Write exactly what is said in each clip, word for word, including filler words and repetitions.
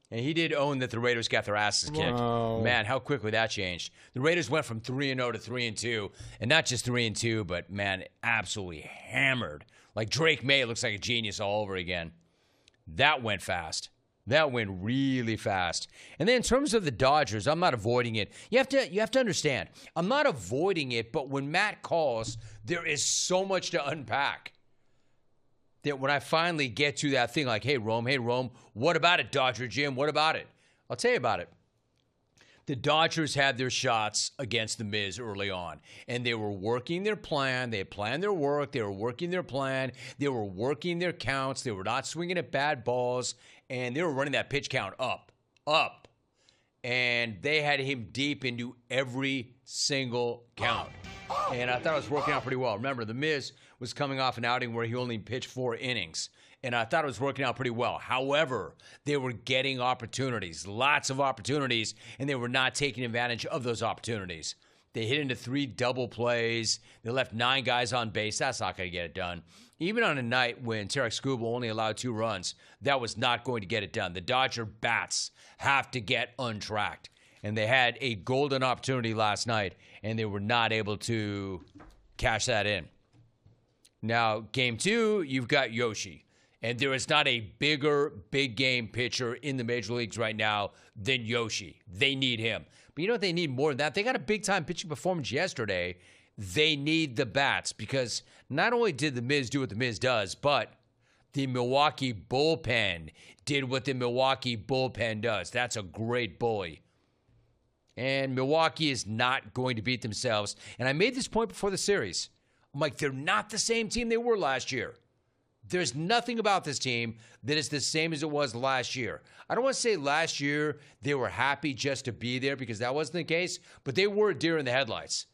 And he did own that the Raiders got their asses kicked. Wow. Man, how quickly that changed. The Raiders went from three and oh to three and two, and not just three and two, but man, absolutely hammered. Like Drake May looks like a genius all over again. That went fast. That went really fast. And then in terms of the Dodgers, I'm not avoiding it. You have to you have to understand, I'm not avoiding it, but when Matt calls, there is so much to unpack. That when I finally get to that thing like, hey, Rome, hey, Rome, what about it, Dodger Jim? What about it? I'll tell you about it. The Dodgers had their shots against the Miz early on, and they were working their plan. They had planned their work. They were working their plan. They were working their counts. They were not swinging at bad balls, and they were running that pitch count up, up. And they had him deep into every single count. And I thought it was working out pretty well. Remember, the Miz was coming off an outing where he only pitched four innings. And I thought it was working out pretty well. However, they were getting opportunities, lots of opportunities, and they were not taking advantage of those opportunities. They hit into three double plays. They left nine guys on base. That's not going to get it done. Even on a night when Tarek Skubal only allowed two runs, that was not going to get it done. The Dodger bats have to get untracked. And they had a golden opportunity last night, and they were not able to cash that in. Now, game two, you've got Yoshi. And there is not a bigger, big game pitcher in the major leagues right now than Yoshi. They need him. But you know what they need more than that? They got a big-time pitching performance yesterday. They need the bats because not only did the Miz do what the Miz does, but the Milwaukee bullpen did what the Milwaukee bullpen does. That's a great bully. And Milwaukee is not going to beat themselves. And I made this point before the series. I'm like, they're not the same team they were last year. There's nothing about this team that is the same as it was last year. I don't want to say last year they were happy just to be there because that wasn't the case, but they were a deer in the headlights.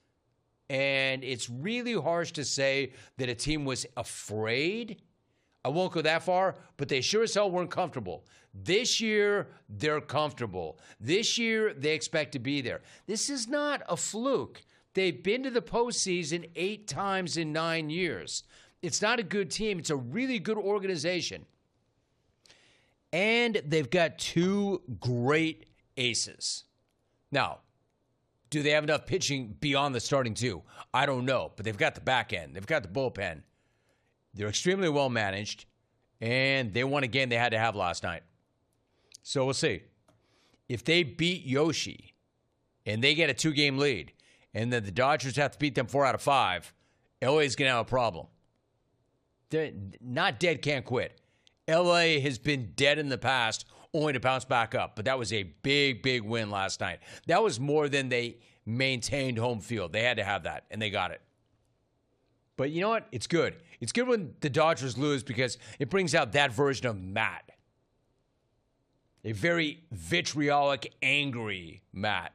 And it's really harsh to say that a team was afraid. I won't go that far, but they sure as hell weren't comfortable. This year, they're comfortable. This year, they expect to be there. This is not a fluke. They've been to the postseason eight times in nine years. It's not a good team. It's a really good organization. And they've got two great aces. Now, do they have enough pitching beyond the starting two? I don't know, but they've got the back end. They've got the bullpen. They're extremely well managed, and they won a game they had to have last night. So we'll see. If they beat Yoshi and they get a two-game lead, and then the Dodgers have to beat them four out of five, L A is going to have a problem. They're not dead, can't quit. L A has been dead in the past, only to bounce back up. But that was a big, big win last night. That was more than they maintained home field. They had to have that, and they got it. But you know what? It's good. It's good when the Dodgers lose because it brings out that version of Matt. A very vitriolic, angry Matt.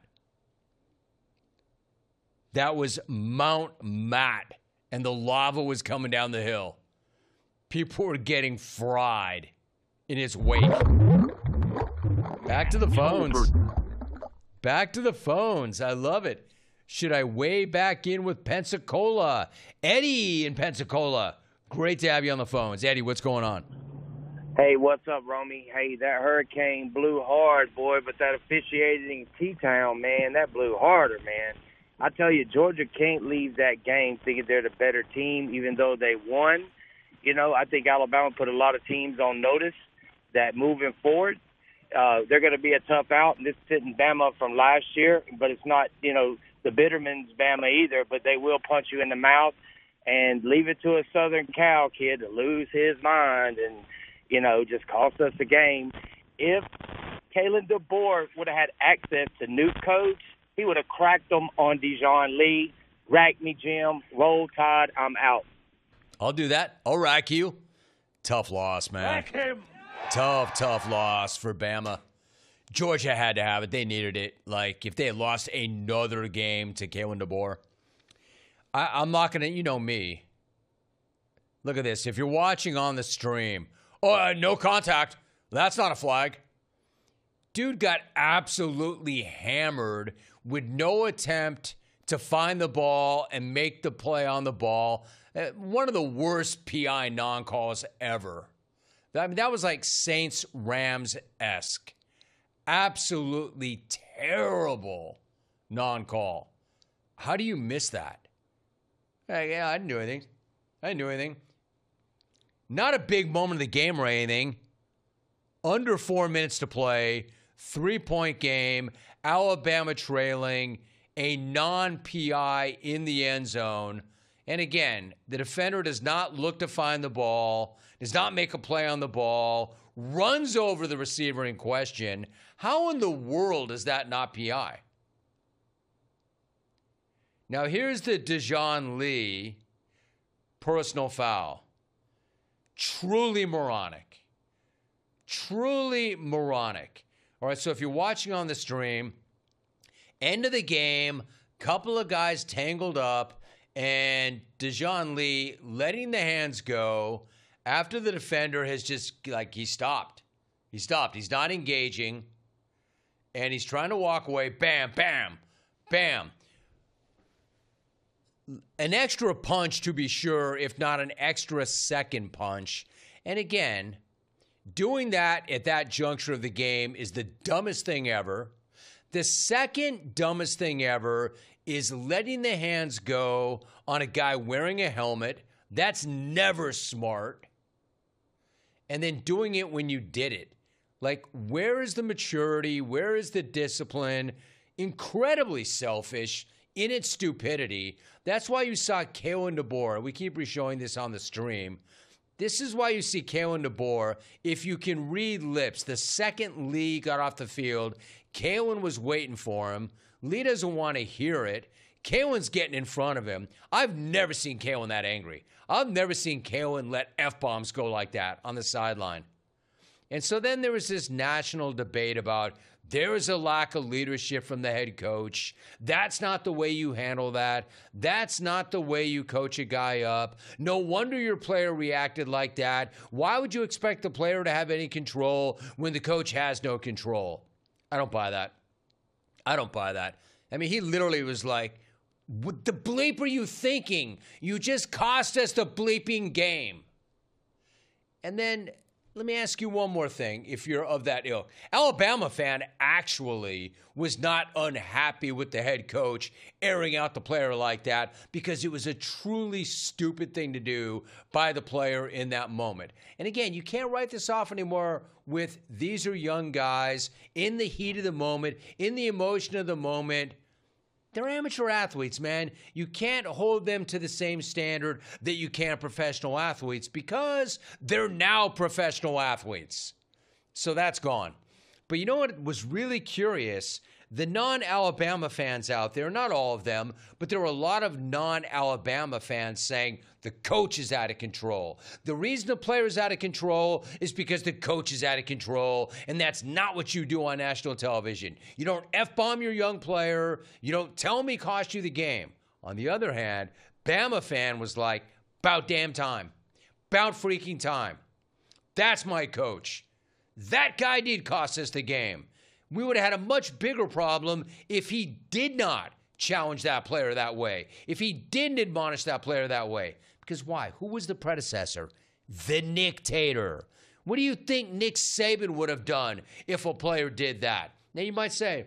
That was Mount Matt, and the lava was coming down the hill. People were getting fried in its wake. Back to the phones. Back to the phones. I love it. Should I weigh back in with Pensacola? Eddie in Pensacola. Great to have you on the phones. Eddie, what's going on? Hey, what's up, Romy? Hey, that hurricane blew hard, boy, but that officiating T-Town, man, that blew harder, man. I tell you, Georgia can't leave that game thinking they're the better team, even though they won. You know, I think Alabama put a lot of teams on notice that moving forward, uh, they're going to be a tough out. And this isn't Bama from last year, but it's not, you know, the Bitterman's Bama either, but they will punch you in the mouth and leave it to a Southern Cal kid to lose his mind and, you know, just cost us the game. If Kalen DeBoer would have had access to new coach, he would have cracked them on Dijon Lee. Rack me, Jim. Roll Tide. I'm out. I'll do that. I'll rack you. Tough loss, man. Rack him. Tough, tough loss for Bama. Georgia had to have it. They needed it. Like, if they had lost another game to Kalen DeBoer, I, I'm not going to, you know me. Look at this. If you're watching on the stream, oh, uh, no contact. That's not a flag. Dude got absolutely hammered with no attempt to find the ball and make the play on the ball. Uh, one of the worst P I non-calls ever. I mean, that was like Saints-Rams-esque. Absolutely terrible non-call. How do you miss that? Hey, yeah, I didn't do anything. I didn't do anything. Not a big moment of the game or anything. Under four minutes to play, three-point game, Alabama trailing, a non-P I in the end zone. And again, the defender does not look to find the ball, does not make a play on the ball, runs over the receiver in question. How in the world is that not P I? Now, here's the Dejoun Lee personal foul. Truly moronic. Truly moronic. All right, so if you're watching on the stream, end of the game, couple of guys tangled up, and Dejoun Lee letting the hands go after the defender has just, like, he stopped. He stopped. He's not engaging, and he's trying to walk away. Bam, bam, bam. An extra punch, to be sure, if not an extra second punch. And again, doing that at that juncture of the game is the dumbest thing ever. The second dumbest thing ever is letting the hands go on a guy wearing a helmet. That's never smart. And then doing it when you did it. Like, where is the maturity? Where is the discipline? Incredibly selfish in its stupidity. That's why you saw Kalen DeBoer. We keep re-showing this on the stream. This is why you see Kalen DeBoer. If you can read lips, the second Lee got off the field, Kalen was waiting for him. Lee doesn't want to hear it. Kalen's getting in front of him. I've never seen Kalen that angry. I've never seen Kalen let F-bombs go like that on the sideline. And so then there was this national debate about there is a lack of leadership from the head coach. That's not the way you handle that. That's not the way you coach a guy up. No wonder your player reacted like that. Why would you expect the player to have any control when the coach has no control? I don't buy that. I don't buy that. I mean, he literally was like, what the bleep are you thinking? You just cost us the bleeping game. And then let me ask you one more thing, if you're of that ilk. Alabama fan actually was not unhappy with the head coach airing out the player like that because it was a truly stupid thing to do by the player in that moment. And again, you can't write this off anymore with these are young guys in the heat of the moment, in the emotion of the moment. They're amateur athletes, man. You can't hold them to the same standard that you can professional athletes because they're now professional athletes. So that's gone. But you know what was really curious? The non-Alabama fans out there, not all of them, but there were a lot of non-Alabama fans saying the coach is out of control. The reason the player is out of control is because the coach is out of control, and that's not what you do on national television. You don't F-bomb your young player. You don't tell him he cost you the game. On the other hand, Bama fan was like, about damn time. About freaking time. That's my coach. That guy did cost us the game. We would have had a much bigger problem if he did not challenge that player that way, if he didn't admonish that player that way. Because why? Who was the predecessor? The Nick-tator. What do you think Nick Saban would have done if a player did that? Now, you might say,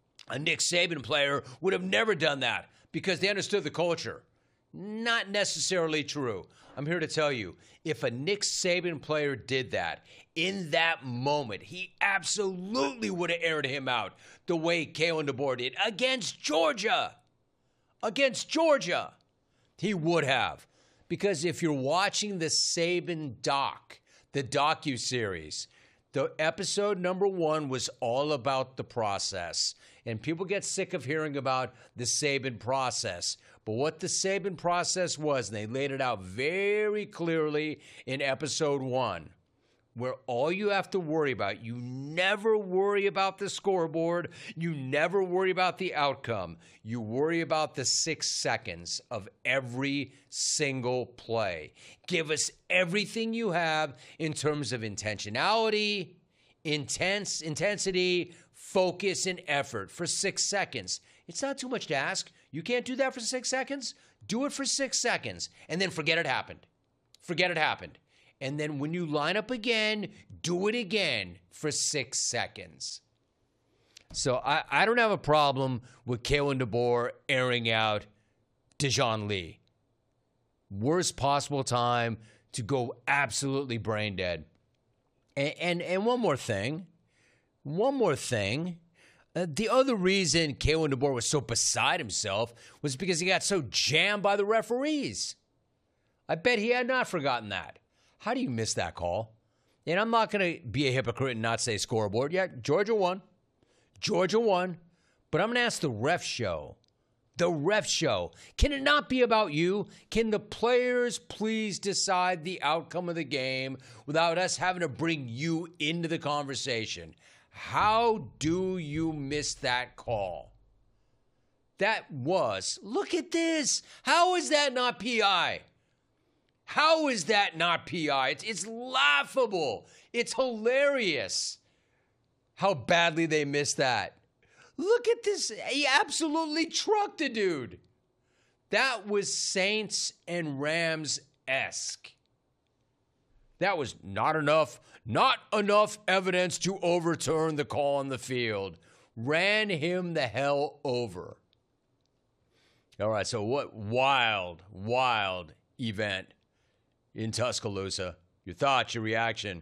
a Nick Saban player would have never done that because they understood the culture. Not necessarily true. I'm here to tell you, if a Nick Saban player did that, in that moment, he absolutely would have aired him out the way Kalen DeBoer did against Georgia. Against Georgia. He would have. Because if you're watching the Saban doc, the docu-series, the episode number one was all about the process. And people get sick of hearing about the Saban process. But what the Saban process was, and they laid it out very clearly in episode one, where all you have to worry about, you never worry about the scoreboard, you never worry about the outcome, you worry about the six seconds of every single play. Give us everything you have in terms of intentionality, intense intensity, focus, and effort for six seconds. It's not too much to ask. You can't do that for six seconds? Do it for six seconds, and then forget it happened. Forget it happened. And then when you line up again, do it again for six seconds. So I, I don't have a problem with Kalen DeBoer airing out Dejoun Lee. Worst possible time to go absolutely brain dead. And, and, and one more thing. One more thing. Uh, the other reason Kalen DeBoer was so beside himself was because he got so jammed by the referees. I bet he had not forgotten that. How do you miss that call? And I'm not going to be a hypocrite and not say scoreboard. Yeah, Georgia won. Georgia won. But I'm going to ask the ref show. The ref show. Can it not be about you? Can the players please decide the outcome of the game without us having to bring you into the conversation? How do you miss that call? That was, look at this. How is that not P I? How is that not P I? It's, it's laughable. It's hilarious how badly they missed that. Look at this. He absolutely trucked the dude. That was Saints and Rams-esque. That was not enough, not enough evidence to overturn the call on the field. Ran him the hell over. All right, so what wild, wild event in Tuscaloosa. Your thoughts, your reaction.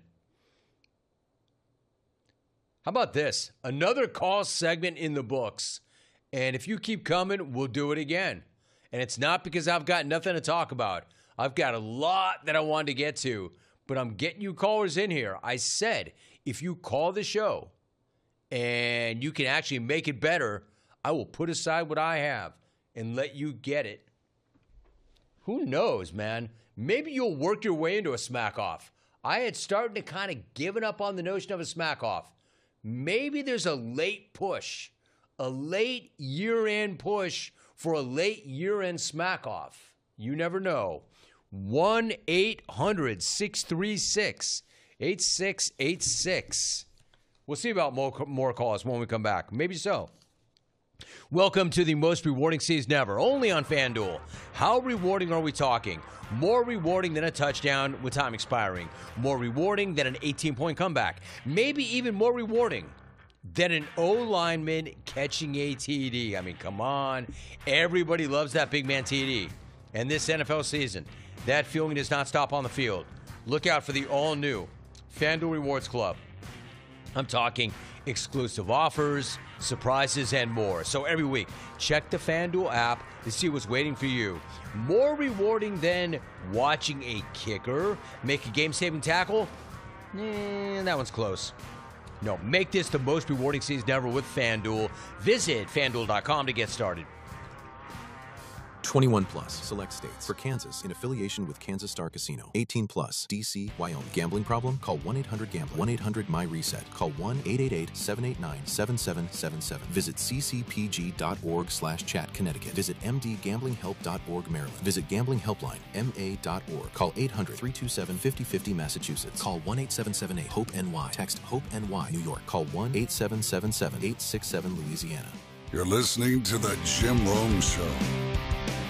How about this? Another call segment in the books. And if you keep coming, we'll do it again. And it's not because I've got nothing to talk about. I've got a lot that I wanted to get to. But I'm getting you callers in here. I said, if you call the show and you can actually make it better, I will put aside what I have and let you get it. Who knows, man? Maybe you'll work your way into a smack off. I had started to kind of given up on the notion of a smack off. Maybe there's a late push, a late year-end push for a late year-end smack off. You never know. one eight hundred six three six eight six eight six. We'll see about more, more calls when we come back. Maybe so. Welcome to the most rewarding season ever, only on FanDuel. How rewarding are we talking? More rewarding than a touchdown with time expiring. More rewarding than an eighteen-point comeback. Maybe even more rewarding than an O-lineman catching a T D. I mean, come on. Everybody loves that big man T D. And this N F L season, that feeling does not stop on the field. Look out for the all-new FanDuel Rewards Club. I'm talking exclusive offers, surprises, and more. So every week, check the FanDuel app to see what's waiting for you. More rewarding than watching a kicker make a game-saving tackle? Eh, that one's close. No, make this the most rewarding season ever with FanDuel. Visit FanDuel dot com to get started. twenty-one plus. Select states. For Kansas, in affiliation with Kansas Star Casino. eighteen plus. D C, Wyoming. Gambling problem? Call one eight hundred gambler. one eight hundred M Y reset. Call one eight eight eight seven eight nine seven seven seven seven. Visit c c p g dot org slash chat Connecticut. Visit m d gambling help dot org Maryland. Visit Gambling Helpline M A dot org. Call eight hundred three two seven five zero five zero Massachusetts. Call one eight seven seven eight hope N Y. Text HOPE-NY New York. Call one eight seven seven seven eight six seven Louisiana. You're listening to The Jim Rome Show.